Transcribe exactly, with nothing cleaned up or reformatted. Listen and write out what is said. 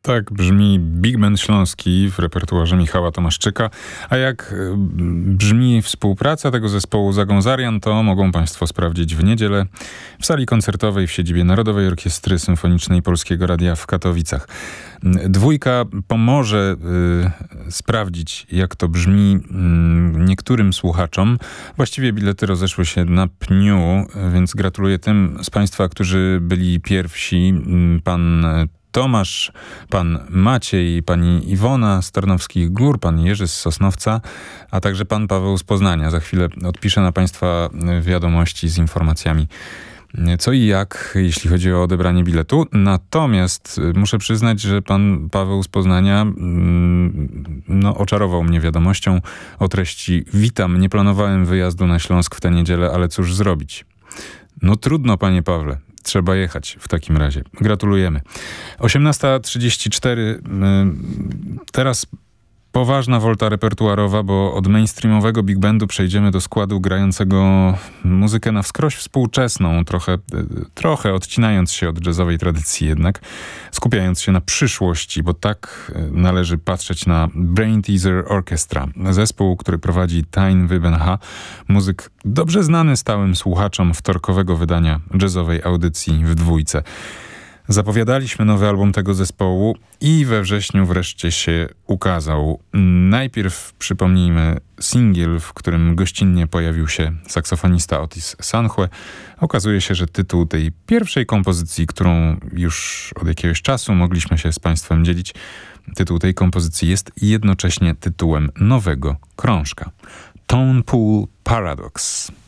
Tak brzmi Big Band Śląski w repertuarze Michała Tomaszczyka. A jak brzmi współpraca tego zespołu z Agązarian, to mogą państwo sprawdzić w niedzielę w sali koncertowej w siedzibie Narodowej Orkiestry Symfonicznej Polskiego Radia w Katowicach. Dwójka pomoże y, sprawdzić, jak to brzmi y, niektórym słuchaczom. Właściwie bilety rozeszły się na pniu, więc gratuluję tym z państwa, którzy byli pierwsi. Pan Tomasz, pan Maciej, pani Iwona z Tarnowskich Gór, pan Jerzy z Sosnowca, a także pan Paweł z Poznania. Za chwilę odpiszę na państwa wiadomości z informacjami, co i jak, jeśli chodzi o odebranie biletu. Natomiast muszę przyznać, że pan Paweł z Poznania no, oczarował mnie wiadomością o treści: witam, nie planowałem wyjazdu na Śląsk w tę niedzielę, ale cóż zrobić? No trudno, panie Pawle. Trzeba jechać w takim razie. Gratulujemy. osiemnasta trzydzieści cztery. Teraz poważna wolta repertuarowa, bo od mainstreamowego big bandu przejdziemy do składu grającego muzykę na wskroś współczesną, trochę, trochę odcinając się od jazzowej tradycji jednak, skupiając się na przyszłości, bo tak należy patrzeć na Brain Teaser Orchestra. Zespół, który prowadzi Tijn Wybbenha, muzyk dobrze znany stałym słuchaczom wtorkowego wydania jazzowej audycji w Dwójce. Zapowiadaliśmy nowy album tego zespołu i we wrześniu wreszcie się ukazał. Najpierw przypomnijmy singiel, w którym gościnnie pojawił się saksofonista Otis Sanchue. Okazuje się, że tytuł tej pierwszej kompozycji, którą już od jakiegoś czasu mogliśmy się z państwem dzielić, tytuł tej kompozycji jest jednocześnie tytułem nowego krążka. Tone Pool Paradox.